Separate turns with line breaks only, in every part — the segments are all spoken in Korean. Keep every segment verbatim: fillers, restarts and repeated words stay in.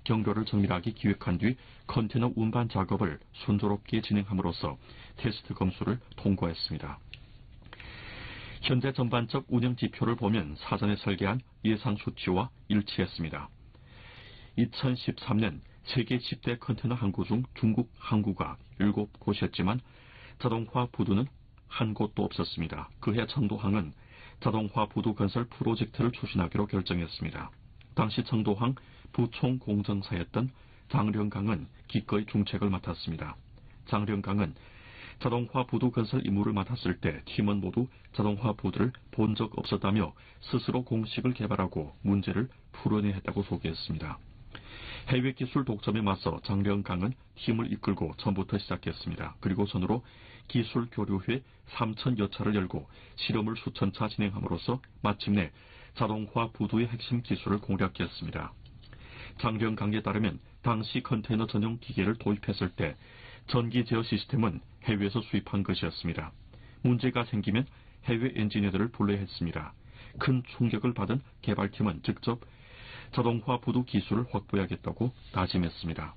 경로를 정밀하게 기획한 뒤 컨테이너 운반 작업을 순조롭게 진행함으로써 테스트 검수를 통과했습니다. 현재 전반적 운영 지표를 보면 사전에 설계한 예상 수치와 일치했습니다. 이천십삼 년 세계 십 대 컨테이너 항구 중 중국 항구가 일곱 곳이었지만 자동화 부두는 한 곳도 없었습니다. 그해 청도항은 자동화 부두 건설 프로젝트를 추진하기로 결정했습니다. 당시 청도항 부총 공정사였던 장령강은 기꺼이 중책을 맡았습니다. 장령강은 자동화 부두 건설 임무를 맡았을 때 팀원 모두 자동화 부두를 본 적 없었다며 스스로 공식을 개발하고 문제를 풀어내야 했다고 소개했습니다. 해외 기술 독점에 맞서 장령강은 팀을 이끌고 처음부터 시작했습니다. 그리고 전후로 기술 교류회 삼천여 차를 열고 실험을 수천 차 진행함으로써 마침내 자동화 부두의 핵심 기술을 공략했습니다. 장령강에 따르면 당시 컨테이너 전용 기계를 도입했을 때 전기 제어 시스템은 해외에서 수입한 것이었습니다. 문제가 생기면 해외 엔지니어들을 불러야 했습니다. 큰 충격을 받은 개발팀은 직접 자동화 부두 기술을 확보해야겠다고 다짐했습니다.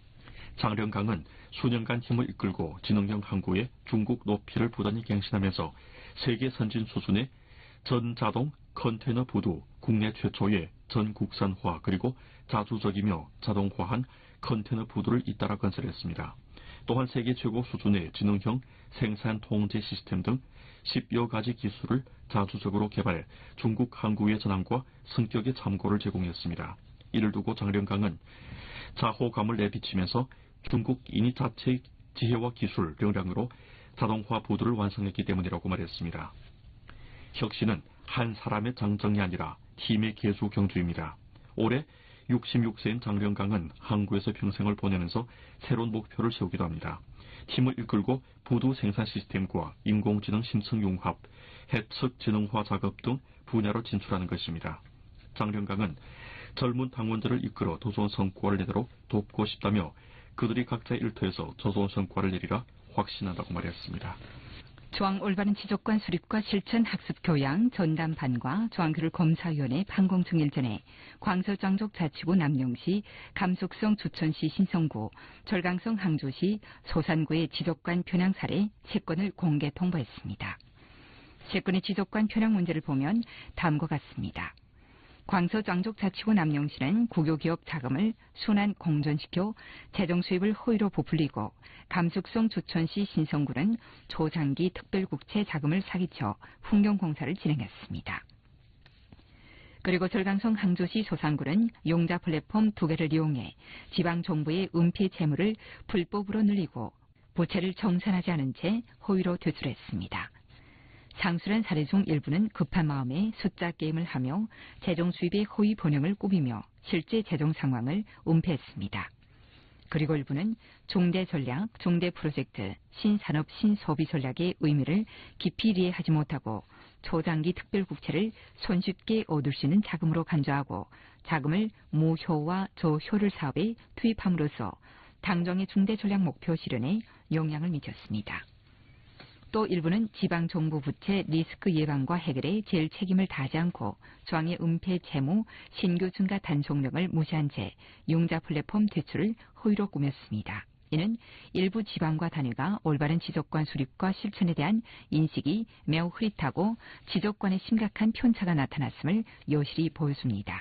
장령강은 수년간 힘을 이끌고 지능형 항구의 중국 높이를 부단히 갱신하면서 세계 선진 수준의 전자동 컨테이너 부두 국내 최초의 전국산화 그리고 자주적이며 자동화한 컨테이너 부두를 잇따라 건설했습니다. 또한 세계 최고 수준의 지능형 생산 통제 시스템 등 십여 가지 기술을 자주적으로 개발해 중국 항구의 전환과 성격의 참고를 제공했습니다. 이를 두고 장령강은 자호감을 내비치면서 중국인이 자체의 지혜와 기술, 역량으로 자동화 부두를 완성했기 때문이라고 말했습니다. 혁신은 한 사람의 장정이 아니라 팀의 계수 경주입니다. 올해 육십육 세인 장령강은 항구에서 평생을 보내면서 새로운 목표를 세우기도 합니다. 팀을 이끌고 부두 생산 시스템과 인공지능 심층 융합, 해측 지능화 작업 등 분야로 진출하는 것입니다. 장령강은 젊은 당원들을 이끌어 더 좋은 성과를 내도록 돕고 싶다며 그들이 각자의 일터에서 더 좋은 성과를 내리라 확신한다고 말했습니다.
조항 올바른 지적관 수립과 실천 학습 교양 전담반과 조항교를 검사위원회 판공중일 전에 광서장족 자치구 남용시, 감속성 주천시 신성구, 절강성 항조시, 소산구의 지적관 편향 사례 세 건을 공개 통보했습니다. 세 건의 지적관 편향 문제를 보면 다음과 같습니다. 광서장족 자치구 남용시는 국유기업 자금을 순환 공전시켜 재정 수입을 허위로 부풀리고 감숙성 주천시 신성구는 초장기 특별국채 자금을 사기쳐 풍경공사를 진행했습니다. 그리고 절강성 항조시 소산구는 용자 플랫폼 두 개를 이용해 지방정부의 은폐 재물을 불법으로 늘리고 부채를 정산하지 않은 채 허위로 퇴출했습니다. 상술한 사례 중 일부는 급한 마음에 숫자 게임을 하며 재정 수입의 허위 번영을 꾸미며 실제 재정 상황을 은폐했습니다. 그리고 일부는 종대 전략, 종대 프로젝트, 신산업, 신소비 전략의 의미를 깊이 이해하지 못하고 초장기 특별국채를 손쉽게 얻을 수 있는 자금으로 간주하고 자금을 무효와 저효율 사업에 투입함으로써 당정의 중대 전략 목표 실현에 영향을 미쳤습니다. 또 일부는 지방정부 부채 리스크 예방과 해결에 제일 책임을 다하지 않고 조항의 은폐 채무, 신규 증가 단속령을 무시한 채 융자 플랫폼 퇴출을 허위로 꾸몄습니다. 이는 일부 지방과 단위가 올바른 지적관 수립과 실천에 대한 인식이 매우 흐릿하고 지적관에 심각한 편차가 나타났음을 여실히 보여줍니다.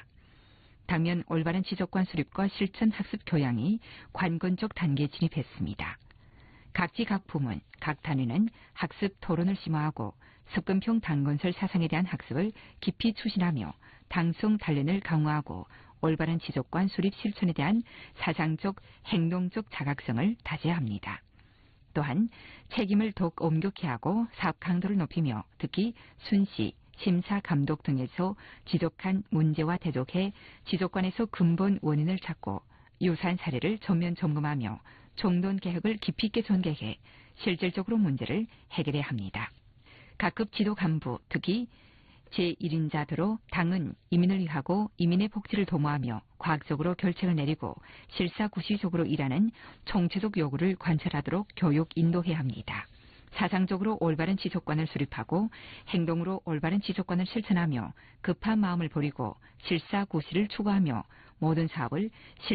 당면 올바른 지적관 수립과 실천 학습 교양이 관건적 단계에 진입했습니다. 각지 각 부문, 각 단위는 학습 토론을 심화하고 습근평 당건설 사상에 대한 학습을 깊이 추진하며 당성 단련을 강화하고 올바른 지적관 수립 실천에 대한 사상적, 행동적 자각성을 다져합니다. 또한 책임을 더욱 엄격히 하고 사업 강도를 높이며 특히 순시, 심사, 감독 등에서 지적한 문제와 대적해 지적관에서 근본 원인을 찾고 유사한 사례를 전면 점검하며 총론 개혁을 깊이 있게 전개해 실질적으로 문제를 해결해야 합니다. 각급 지도 간부, 특히 제일 인자대로 당은 이민을 위하고 이민의 복지를 도모하며 과학적으로 결책을 내리고 실사구시적으로 일하는 총체적 요구를 관찰하도록 교육 인도해야 합니다. 사상적으로 올바른 지적관을 수립하고 행동으로 올바른 지적관을 실천하며 급한 마음을 버리고 실사구시를 추구하며 모든 사업을 실